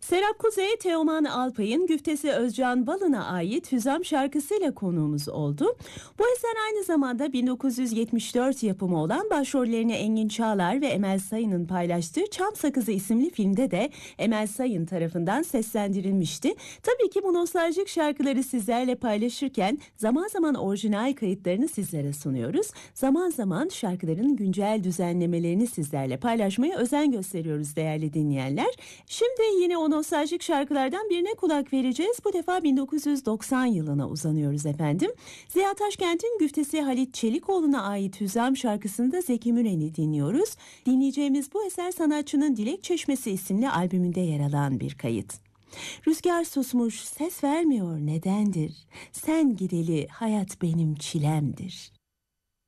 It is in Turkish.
Serap Kuzey, Teoman Alpay'ın güftesi Özcan Balın'a ait Hüzam şarkısıyla konuğumuz oldu. Bu eser aynı zamanda 1974 yapımı olan başrollerini Engin Çağlar ve Emel Sayın'ın paylaştığı Çam Sakızı isimli filmde de Emel Sayın tarafından seslendirilmişti. Tabii ki bu nostaljik şarkıları sizlerle paylaşırken zaman zaman orijinal kayıtlarını sizlere sunuyoruz. Zaman zaman şarkıların güncel düzenlemelerini sizlerle paylaşmaya özen gösteriyoruz değerli dinleyenler. Şimdi yine o nostaljik şarkılardan birine kulak vereceğiz. Bu defa 1990 yılına uzanıyoruz efendim. Ziya Taşkent'in güftesi Halit Çelikoğlu'na ait Hüzam şarkısında Zeki Müren'i dinliyoruz. Dinleyeceğimiz bu eser sanatçının Dilek Çeşmesi isimli albümünde yer alan bir kayıt. Rüzgar susmuş, ses vermiyor nedendir? Sen gideli hayat benim çilemdir.